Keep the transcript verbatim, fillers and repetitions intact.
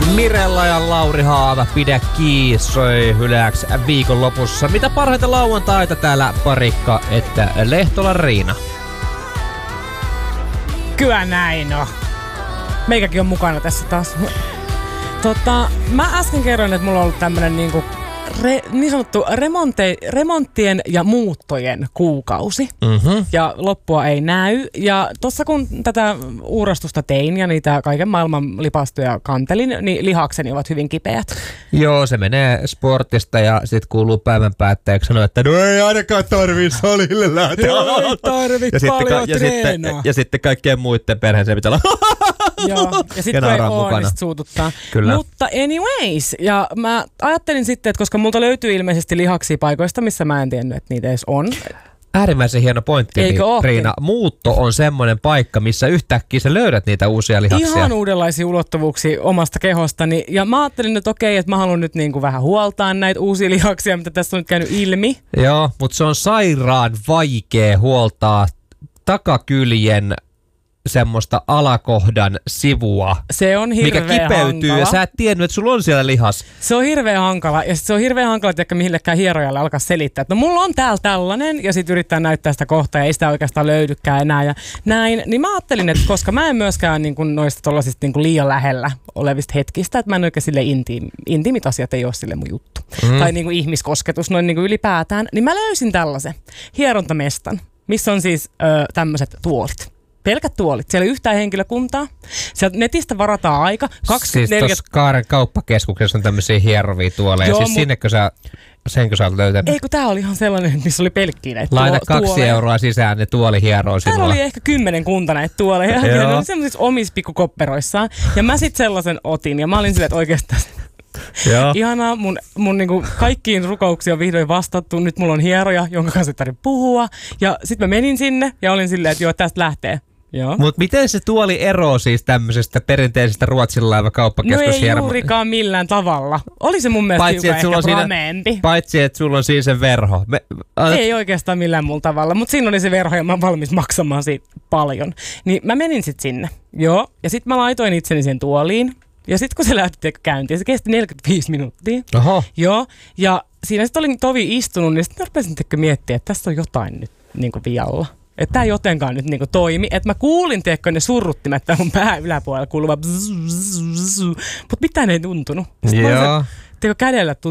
Mirella ja Lauri Haava, pidä kiinni, soi hyläks viikonlopussa. Mitä parhaita lauantaita täällä Parikka että Lehtola Riina? Kyllä näin on. Meikäkin on mukana tässä taas. Tota, mä äsken kerroin, että mulla on ollut tämmönen niinku Re, niin sanottu remonte, remonttien ja muuttojen kuukausi. Mm-hmm. Ja loppua ei näy. Ja tossa kun tätä uurastusta tein ja niitä kaiken maailman lipastuja kantelin, niin lihakseni ovat hyvin kipeät. Joo, se menee sportista ja sit kuuluu päivän päätteeksi sanoa, että no ei ainakaan tarvii salille lähteä. Ei tarvii ja paljon sitten, ja, sitten, ja sitten kaikkien muiden perheeseen pitää olla. Joo, ja sitten kun ei ole, niin sit suututtaa. Kyllä. Mutta anyways, ja mä ajattelin sitten, että koska multa löytyy ilmeisesti lihaksia paikoista, missä mä en tiennyt, että niitä edes on. Äärimmäisen hieno pointti, Eikö Riina. Muutto on semmoinen paikka, missä yhtäkkiä sä löydät niitä uusia lihaksia. Ihan uudenlaisia ulottuvuuksia omasta kehostani. Ja mä ajattelin, että okei, että mä haluan nyt niinku vähän huoltaa näitä uusia lihaksia, mitä tässä on nyt käynyt ilmi. Joo, mutta se on sairaan vaikea huoltaa takakyljen semmoista alakohdan sivua, se on mikä kipeytyy hankala. Ja sä et tiennyt, että sulla on siellä lihas. Se on hirveän hankala ja sit se on hirveän hankala, että millekään hierojalle alkaa selittää, että no mulla on täällä tällainen ja sitten yrittää näyttää sitä kohtaa ja ei sitä oikeastaan löydykään enää ja näin. Niin mä ajattelin, että koska mä en myöskään niin kuin noista tollasista niin kuin liian lähellä olevista hetkistä, että mä en oikein sille intiim, intiimit asiat ei ole sille mun juttu. Mm. Tai niin kuin ihmiskosketus noin niin kuin ylipäätään. Niin mä löysin tällaisen hierontamestan, missä on siis ö, tämmöiset tuolit. Pelkät tuolit. Siellä ei yhtään henkilökuntaa. Sieltä netistä varataan aika. Siis tuossa Kaaren kauppakeskuksessa on tämmöisiä hierovia tuoleja. Joo, siis mut... sinnekö sä, senkö sä oot löytänyt? Ei kun tää oli ihan sellainen, missä oli pelkkiä näitä Laita tuo- kaksi tuoleja. euroa sisään, ne tuoli hieroo sinulla. Täällä oli ehkä kymmenen kunta näitä tuoleja. Ja ne oli semmoisissa omissa pikkukopperoissaan. Ja mä sit sellaisen otin. Ja mä olin silleen, että oikeastaan Joo. ihanaa, mun, mun niinku kaikkiin rukouksiin on vihdoin vastattu. Nyt mulla on hieroja, jonka kanssa ei tarvitse puhua. Ja sit mä menin sinne ja olin silleen, että joo, tästä lähtee. Mutta miten se tuoli eroo siis tämmöisestä perinteisestä Ruotsin laiva kauppakeskus? No ei juurikaan millään tavalla. Oli se mun mielestä paitsi, hiukan ehkä siinä, prameempi. Paitsi, että sulla on siinä se verho. Me, a... Ei oikeastaan millään muulla tavalla, mutta siinä oli se verho ja mä oon valmis maksamaan siitä paljon. Niin mä menin sit sinne. Joo. Ja sit mä laitoin itseni sen tuoliin. Ja sit kun se lähti käyntiin, se kesti neljäkymmentäviisi minuuttia. Oho. Joo. Ja siinä sit olin tovi istunut, niin sit mä rupesin miettiä, että tässä on jotain nyt niin kuin vialla. Että tää jotenkaan nyt niinku toimi. Että mä kuulin, tiedätkö, ne surruttimet tää mun pää yläpuolella kuuluva bzzz, bzzz, bzzz, mutta mitään ei tuntunut. Sitten joo. Mä olisin, tiedätkö, kädellä